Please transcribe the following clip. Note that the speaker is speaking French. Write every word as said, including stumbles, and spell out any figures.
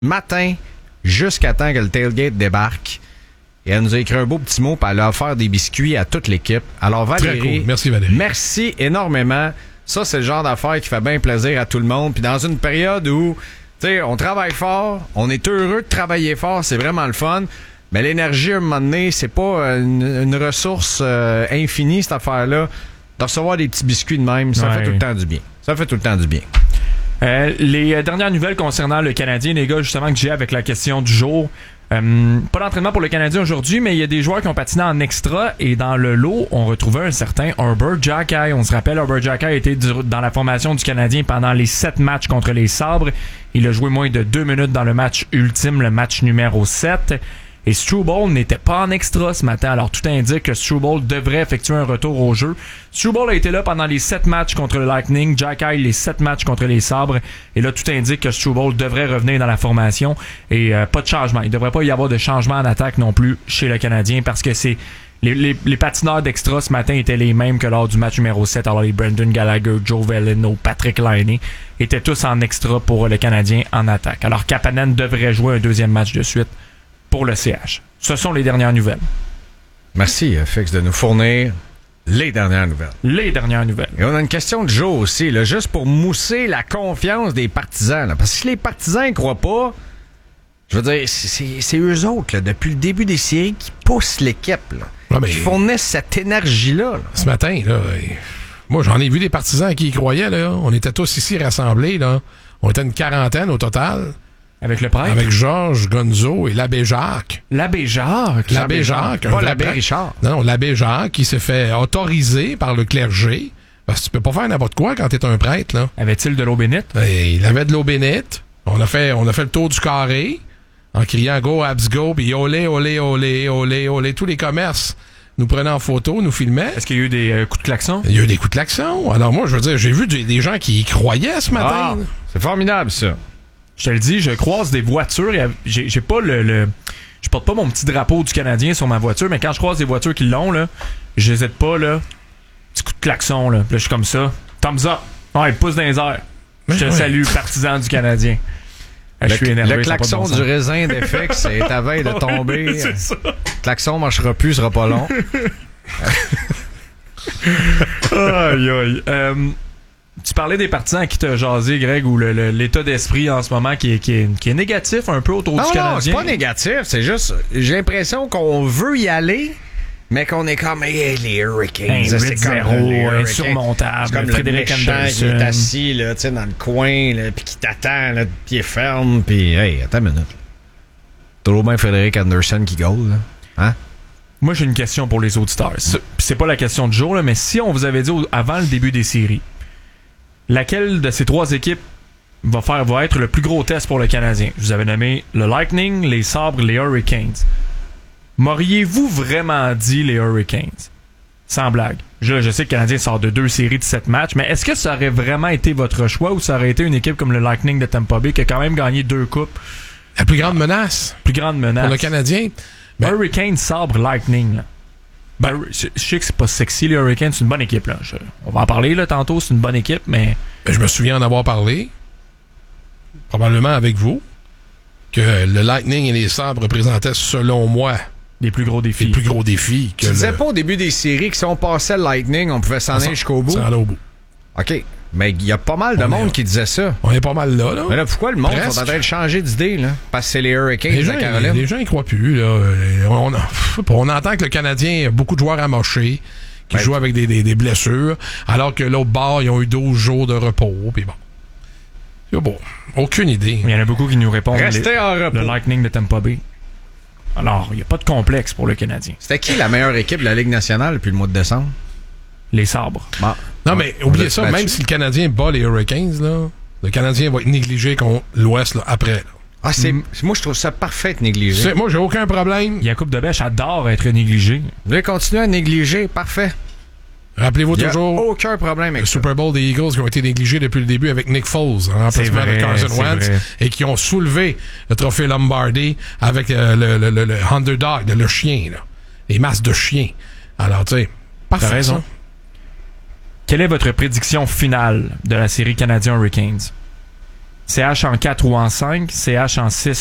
matin jusqu'à temps que le tailgate débarque. Et elle nous a écrit un beau petit mot, puis elle a offert des biscuits à toute l'équipe. Alors Valérie, très cool. Merci Valérie. Merci énormément. Ça, c'est le genre d'affaire qui fait bien plaisir à tout le monde. Puis dans une période où, tu sais, on travaille fort, on est heureux de travailler fort, c'est vraiment le fun. Mais l'énergie, à un moment donné, c'est pas une, une ressource euh, infinie, cette affaire-là. De recevoir des petits biscuits de même, ça ouais. fait tout le temps du bien. Ça fait tout le temps du bien. Euh, les euh, dernières nouvelles concernant le Canadien, les gars, justement, que j'ai avec la question du jour. Euh, pas d'entraînement pour le Canadien aujourd'hui, mais il y a des joueurs qui ont patiné en extra et dans le lot, on retrouvait un certain Herbert Xhekaj. On se rappelle, Herbert Xhekaj a été du, dans la formation du Canadien pendant les sept matchs contre les Sabres. Il a joué moins de deux minutes dans le match ultime, le match numéro sept. Et Struble n'était pas en extra ce matin. Alors tout indique que Struble devrait effectuer un retour au jeu. Struble a été là pendant les sept matchs contre le Lightning, Xhekaj les sept matchs contre les Sabres. Et là tout indique que Struble devrait revenir dans la formation. Et euh, pas de changement. Il devrait pas y avoir de changement en attaque non plus chez le Canadien parce que c'est les, les, les patineurs d'extra ce matin étaient les mêmes que lors du match numéro sept. Alors les Brendan Gallagher, Joe Veleno, Patrick Laine étaient tous en extra pour le Canadien en attaque. Alors Kapanen devrait jouer un deuxième match de suite pour le C H. Ce sont les dernières nouvelles. Merci, Fix, de nous fournir les dernières nouvelles. Les dernières nouvelles. Et on a une question de jour aussi, là, juste pour mousser la confiance des partisans. Là, parce que si les partisans ne croient pas, je veux dire, c'est, c'est eux autres, là, depuis le début des séries, qui poussent l'équipe, là, ouais, mais qui fournissent cette énergie-là. Là. Ce matin, là, moi, j'en ai vu des partisans qui y croyaient. Là. On était tous ici rassemblés. Là. On était une quarantaine au total. Avec le prêtre? Avec Georges Gonzo et l'abbé Jacques. L'abbé Jacques? L'abbé Jacques. Pas l'abbé Richard. Non, non, l'abbé Jacques qui s'est fait autoriser par le clergé. Parce que tu peux pas faire n'importe quoi quand t'es un prêtre, là. Avait-il de l'eau bénite? Et il avait de l'eau bénite. On a fait, on a fait le tour du carré en criant Go Habs Go, puis olé, olé, olé, olé, olé. Tous les commerces nous prenaient en photo, nous filmaient. Est-ce qu'il y a eu des euh, coups de klaxon? Il y a eu des coups de klaxon. Alors moi, je veux dire, j'ai vu des, des gens qui y croyaient ce matin. Ah, c'est formidable, ça. Je te le dis, je croise des voitures. Et j'ai, j'ai pas le, le. Je porte pas mon petit drapeau du Canadien sur ma voiture, mais quand je croise des voitures qui l'ont, là, j'hésite pas, là. Petit coup de klaxon, là. Puis là, je suis comme ça. Thumbs up. Ouais, pouce dans les airs. Je te ouais. salue, partisan du Canadien. Le, je suis énervé, le klaxon bon du raisin d'F X est à veille de tomber. C'est ça. Le klaxon marchera plus, sera pas long. Aïe, aïe. Euh, tu parlais des partisans à qui t'as jasé, Greg, ou le, le, l'état d'esprit en ce moment qui est, qui est, qui est négatif un peu autour non, du Canadien. Non, c'est pas négatif. C'est juste, j'ai l'impression qu'on veut y aller, mais qu'on est comme, hey, les Hurricanes. Hey, c'est comme insurmontable. C'est comme Frédéric le méchant Anderson qui est assis là, dans le coin, là, puis qui t'attend, là, de pied ferme, puis hey, attends une minute. Toujours bien Frédéric Anderson qui goal, là. Hein? Moi, j'ai une question pour les auditeurs. C'est, c'est pas la question du jour, là, mais si on vous avait dit avant le début des séries, laquelle de ces trois équipes va faire va être le plus gros test pour le Canadien? Je vous avais nommé le Lightning, les Sabres, les Hurricanes. M'auriez-vous vraiment dit les Hurricanes? Sans blague. Je, je sais que le Canadien sort de deux séries de sept matchs, mais est-ce que ça aurait vraiment été votre choix ou ça aurait été une équipe comme le Lightning de Tampa Bay qui a quand même gagné deux coupes? La plus grande menace. Plus grande menace. Pour le Canadien. Ben, Hurricane, Sabre, Lightning. Là. Ben, je, je sais que c'est pas sexy, les Hurricanes. C'est une bonne équipe. Là. Je, on va en parler là, tantôt. C'est une bonne équipe, mais... Ben, je me souviens en avoir parlé, probablement avec vous, que le Lightning et les Sabres représentaient, selon moi, les plus gros défis. Les plus gros défis. Que tu disais le... pas au début des séries que si on passait le Lightning, on pouvait s'en aller jusqu'au bout? S'en aller au bout. OK. Mais il y a pas mal de on monde est... qui disait ça. On est pas mal là, là. Mais là, pourquoi le monde Presque. sont en train de changer d'idée, là? Parce que c'est les Hurricanes les gens, de Caroline. Les gens y croient plus, là. On, on, on entend que le Canadien a beaucoup de joueurs amochés qui ben, jouent avec des, des, des blessures, alors que l'autre bord, ils ont eu douze jours de repos, puis bon. C'est bon. Aucune idée. Il y en a beaucoup qui nous répondent. Restez les, en repos. Le Lightning de Tampa Bay. Alors, il n'y a pas de complexe pour le Canadien. C'était qui la meilleure équipe de la Ligue nationale depuis le mois de décembre? Les Sabres. Bon. Non, mais on oubliez ça, même si le Canadien bat les Hurricanes, là, le Canadien va être négligé contre l'Ouest là, après. Là. Ah, c'est, mm. moi, je trouve ça parfait de négliger. C'est, moi, j'ai aucun problème. Yacoub Debèche adore être négligé. Vous voulez continuer à négliger? Parfait. Rappelez-vous Il y a toujours aucun problème avec le ça. Super Bowl des Eagles qui ont été négligés depuis le début avec Nick Foles en remplacement de Carson Wentz et qui ont soulevé le trophée Lombardi avec euh, le, le, le, le underdog, le chien, là. Les masses de chiens. Alors, tu sais, parfait. T'as raison. Ça. Quelle est votre prédiction finale de la série Canadien Hurricanes? C H en quatre ou en cinq, C H en six